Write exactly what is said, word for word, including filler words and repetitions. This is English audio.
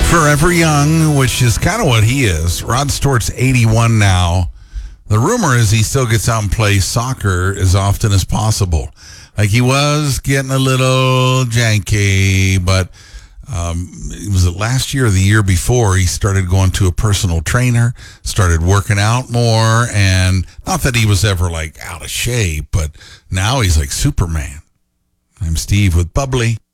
Forever young, which is kind of what he is. Rod Stewart's eighty-one now. The rumor is he still gets out and plays soccer as often as possible. Like he was getting a little janky, but um, it was last year or the year before he started going to a personal trainer, started working out more, and not that he was ever like out of shape, but now he's like Superman. I'm Steve with Bubbly.